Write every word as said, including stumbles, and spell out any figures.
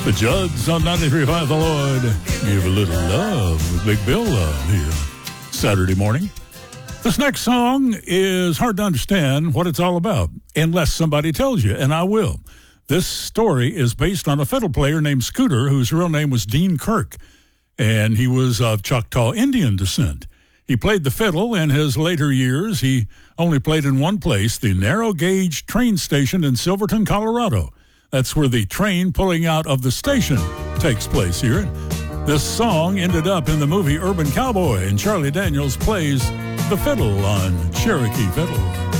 The Judds on ninety-three point five The Lord. Give a little love with Big Bill Love here Saturday morning. This next song is hard to understand what it's all about unless somebody tells you, and I will. This story is based on a fiddle player named Scooter, whose real name was Dean Kirk, and he was of Choctaw Indian descent. He played the fiddle in his later years. He only played in one place, the Narrow Gauge train station in Silverton, Colorado. That's where the train pulling out of the station takes place here. This song ended up in the movie Urban Cowboy, and Charlie Daniels plays the fiddle on Cherokee Fiddle.